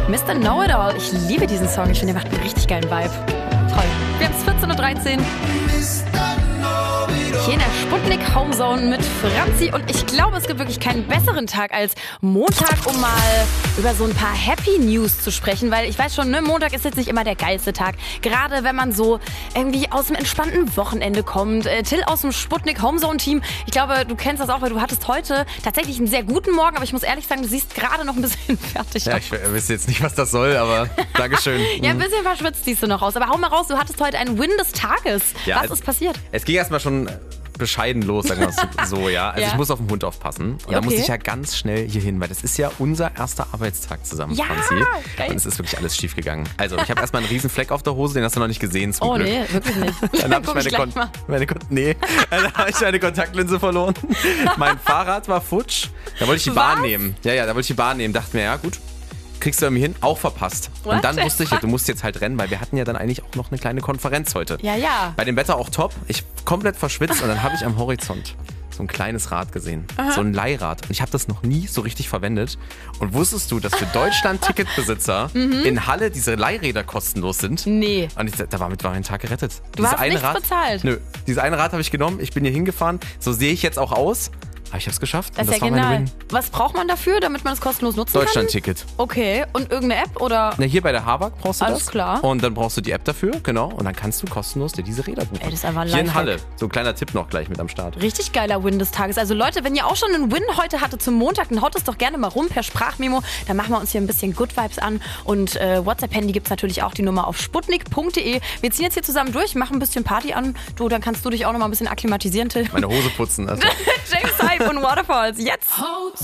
Mr. Know-It-All. Ich liebe diesen Song. Ich finde, der macht einen richtig geilen Vibe. Toll. Wir haben es 14.13 Uhr. Hier in der Sputnik Homezone mit Franzi und ich glaube, es gibt wirklich keinen besseren Tag als Montag, um mal über so ein paar Happy News zu sprechen, weil ich weiß schon, ne, Montag ist jetzt nicht immer der geilste Tag, gerade wenn man so irgendwie aus dem entspannten Wochenende kommt. Till aus dem Sputnik Homezone Team, ich glaube, du kennst das auch, weil du hattest heute tatsächlich einen sehr guten Morgen, aber ich muss ehrlich sagen, du siehst gerade noch ein bisschen fertig aus. Ja, ich weiß jetzt nicht, was das soll, aber Dankeschön. Ja, ein bisschen verschwitzt siehst du noch aus, aber hau mal raus, du hattest heute einen Win des Tages. Ja, was ist passiert? Es ging erstmal schon bescheiden los, sagen wir es so, ja. Also ich muss auf den Hund aufpassen. Und da muss ich ja ganz schnell hier hin, weil das ist ja unser erster Arbeitstag zusammen, Franzi. Geil. Und es ist wirklich alles schief gegangen. Also ich habe erstmal einen riesen Fleck auf der Hose, den hast du noch nicht gesehen zum Glück. Nee, wirklich nicht. Dann habe ich meine Kontaktlinse verloren. Mein Fahrrad war futsch. Da wollte ich die Bahn nehmen. Ja, da wollte ich die Bahn nehmen. Dachte mir, ja gut, kriegst du irgendwie hin, auch verpasst. What? Und dann wusste ich, du musst jetzt halt rennen, weil wir hatten ja dann eigentlich auch noch eine kleine Konferenz heute. Ja. Bei dem Wetter auch top. Ich komplett verschwitzt und dann habe ich am Horizont so ein kleines Rad gesehen. So ein Leihrad. Und ich habe das noch nie so richtig verwendet. Und wusstest du, dass für Deutschland-Ticketbesitzer in Halle diese Leihräder kostenlos sind? Nee. Und damit war mein Tag gerettet. Du hast nichts bezahlt? Nö. Dieses eine Rad habe ich genommen. Ich bin hier hingefahren. So sehe ich jetzt auch aus. Aber ich habe es geschafft. Das und ist das ja war meine genial. Win. Was braucht man dafür, damit man es kostenlos nutzen kann? Deutschland-Ticket. Okay. Und irgendeine App oder? Na, hier bei der Habak brauchst du Alles das. klar. Und dann brauchst du die App dafür, genau. Und dann kannst du kostenlos dir diese Räder buchen. Ey, das ist einfach ein hier in Lifehack. Halle. So ein kleiner Tipp noch gleich mit am Start. Richtig geiler Win des Tages. Also Leute, wenn ihr auch schon einen Win heute hattet zum Montag, dann haut es doch gerne mal rum per Sprachmemo. Dann machen wir uns hier ein bisschen Good Vibes an. Und WhatsApp-Handy gibt es natürlich auch die Nummer auf sputnik.de. Wir ziehen jetzt hier zusammen durch, machen ein bisschen Party an. Du, dann kannst du dich auch noch mal ein bisschen akklimatisieren, Till. Meine Hose putzen. Also. James Hype und Waterfalls. Jetzt!